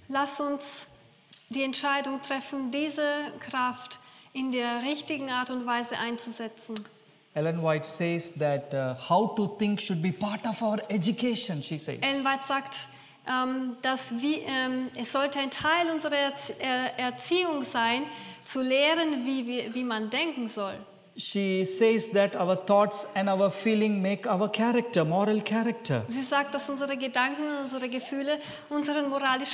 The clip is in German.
Lass uns die Entscheidung treffen, diese Kraft in der richtigen Art und Weise einzusetzen. Ellen White says that how to think should be part of our education, she says. Ellen White sagt, dass es sollte ein Teil unserer Erziehung sein, zu lehren, wie man denken soll. She says that our thoughts and our feeling make our character, moral character. Sie sagt, dass unsere Gedanken und unsere Gefühle unseren moralischen